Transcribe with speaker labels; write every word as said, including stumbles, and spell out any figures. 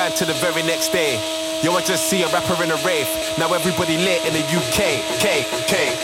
Speaker 1: man to the very next day. Yo, I just see a rapper in a rave. Now everybody lit in the U K, K, K.